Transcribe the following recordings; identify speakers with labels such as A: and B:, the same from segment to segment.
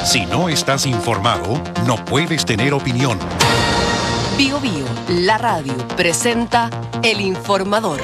A: Si no estás informado, no puedes tener opinión.
B: Bio Bio, la radio, presenta El Informador.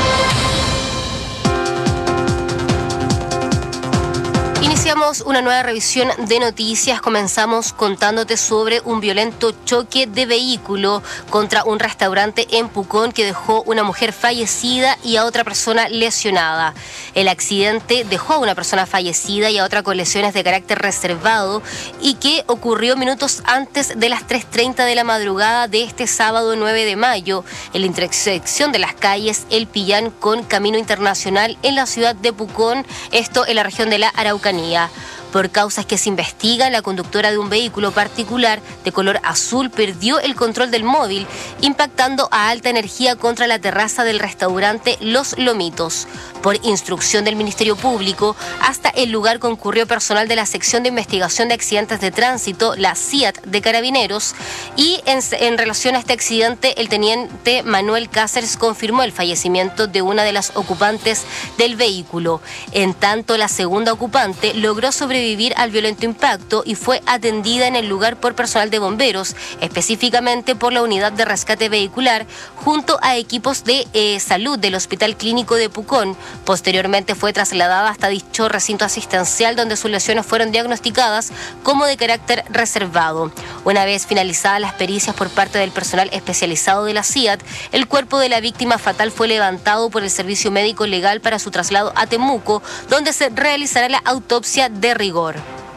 C: Iniciamos una nueva revisión de noticias. Comenzamos contándote sobre un violento choque de vehículo contra un restaurante en Pucón que dejó una mujer fallecida y a otra persona lesionada. El accidente dejó a una persona fallecida y a otra con lesiones de carácter reservado y que ocurrió minutos antes de las 3:30 de la madrugada de este sábado 9 de mayo en la intersección de las calles El Pillán con Camino Internacional en la ciudad de Pucón, esto en la región de la Araucanía. Por causas que se investigan, la conductora de un vehículo particular de color azul perdió el control del móvil, impactando a alta energía contra la terraza del restaurante Los Lomitos. Por instrucción del Ministerio Público, hasta el lugar concurrió personal de la Sección de Investigación de Accidentes de Tránsito, la CIAT de Carabineros, y en relación a este accidente, el teniente Manuel Cáceres confirmó el fallecimiento de una de las ocupantes del vehículo. En tanto, la segunda ocupante logró sobrevivir al violento impacto y fue atendida en el lugar por personal de bomberos, específicamente por la unidad de rescate vehicular, junto a equipos de salud del Hospital Clínico de Pucón. Posteriormente fue trasladada hasta dicho recinto asistencial donde sus lesiones fueron diagnosticadas como de carácter reservado. Una vez finalizadas las pericias por parte del personal especializado de la CIAT, el cuerpo de la víctima fatal fue levantado por el Servicio Médico Legal para su traslado a Temuco, donde se realizará la autopsia de rigor.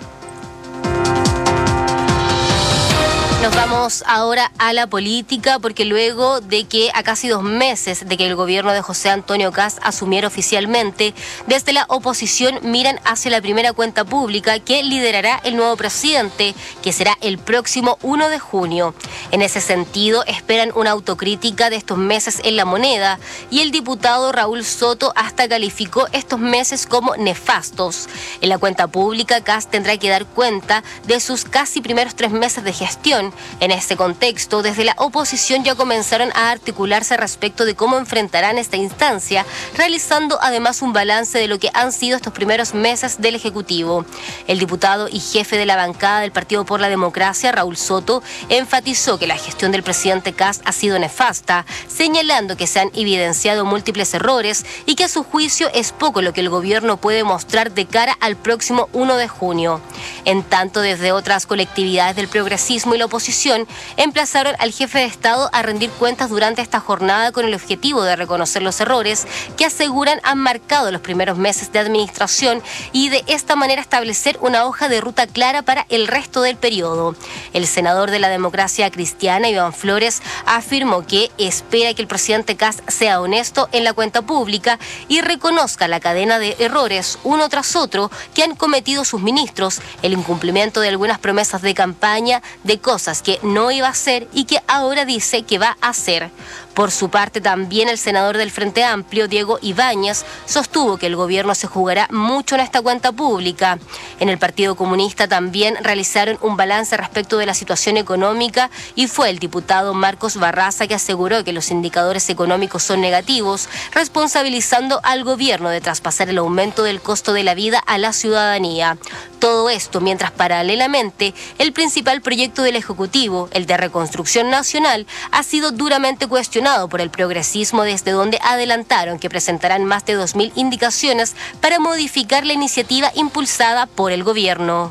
C: Nos vamos ahora a la política porque luego de que a casi 2 meses de que el gobierno de José Antonio Kast asumiera oficialmente, desde la oposición miran hacia la primera cuenta pública que liderará el nuevo presidente, que será el próximo 1 de junio. En ese sentido, esperan una autocrítica de estos meses en la moneda y el diputado Raúl Soto hasta calificó estos meses como nefastos. En la cuenta pública, Kast tendrá que dar cuenta de sus casi primeros 3 meses de gestión. En este contexto, desde la oposición ya comenzaron a articularse respecto de cómo enfrentarán esta instancia, realizando además un balance de lo que han sido estos primeros meses del Ejecutivo. El diputado y jefe de la bancada del Partido por la Democracia, Raúl Soto, enfatizó que la gestión del presidente Kast ha sido nefasta, señalando que se han evidenciado múltiples errores y que a su juicio es poco lo que el gobierno puede mostrar de cara al próximo 1 de junio. En tanto, desde otras colectividades del progresismo y la oposición emplazaron al jefe de Estado a rendir cuentas durante esta jornada con el objetivo de reconocer los errores que aseguran han marcado los primeros meses de administración y de esta manera establecer una hoja de ruta clara para el resto del periodo. El senador de la Democracia Cristiana, Iván Flores, afirmó que espera que el presidente Kast sea honesto en la cuenta pública y reconozca la cadena de errores uno tras otro que han cometido sus ministros, el incumplimiento de algunas promesas de campaña, de cosas que no iba a hacer y que ahora dice que va a hacer. Por su parte, también el senador del Frente Amplio, Diego Ibáñez, sostuvo que el gobierno se jugará mucho en esta cuenta pública. En el Partido Comunista también realizaron un balance respecto de la situación económica y fue el diputado Marcos Barraza que aseguró que los indicadores económicos son negativos, responsabilizando al gobierno de traspasar el aumento del costo de la vida a la ciudadanía. Todo esto mientras paralelamente el principal proyecto del Ejecutivo, el de Reconstrucción Nacional, ha sido duramente cuestionado por el progresismo, desde donde adelantaron que presentarán más de 2.000 indicaciones para modificar la iniciativa impulsada por el gobierno.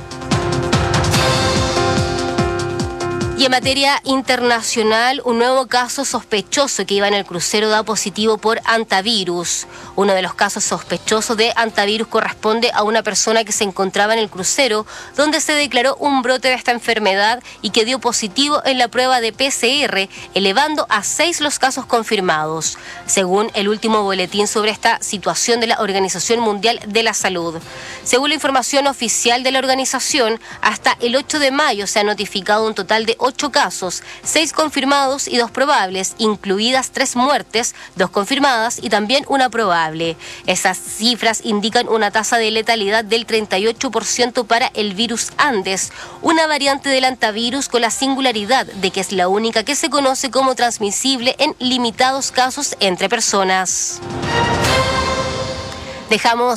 C: Y en materia internacional, un nuevo caso sospechoso que iba en el crucero da positivo por antivirus. Uno de los casos sospechosos de antivirus corresponde a una persona que se encontraba en el crucero, donde se declaró un brote de esta enfermedad y que dio positivo en la prueba de PCR, elevando a 6 los casos confirmados, según el último boletín sobre esta situación de la Organización Mundial de la Salud. Según la información oficial de la organización, hasta el 8 de mayo se ha notificado un total de 8 casos, 6 confirmados y 2 probables, incluidas 3 muertes, 2 confirmadas y también una probable. Esas cifras indican una tasa de letalidad del 38% para el virus Andes, una variante del antivirus con la singularidad de que es la única que se conoce como transmisible en limitados casos entre personas. Dejamos